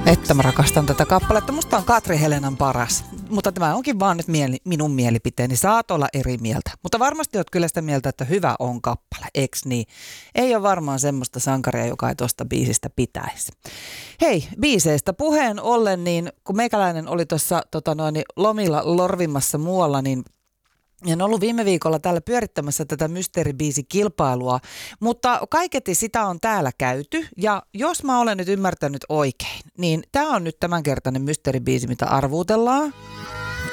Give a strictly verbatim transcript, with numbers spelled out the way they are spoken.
Että mä rakastan tätä kappaletta. Musta on Katri Helenan paras. Mutta tämä onkin vaan nyt mieli, minun mielipiteeni. Saat olla eri mieltä. Mutta varmasti oot kyllä sitä mieltä, että hyvä on kappale. Eks niin? Ei ole varmaan semmoista sankaria, joka ei tosta biisistä pitäisi. Hei, biiseistä puheen ollen, niin kun meikäläinen oli tuossa tota noin, lomilla lorvimassa muualla, niin en ollut viime viikolla täällä pyörittämässä tätä mysteeribiisikilpailua, mutta kaiketi sitä on täällä käyty. Ja jos mä olen nyt ymmärtänyt oikein, niin tämä on nyt tämänkertainen mysteeribiisi, mitä arvuutellaan.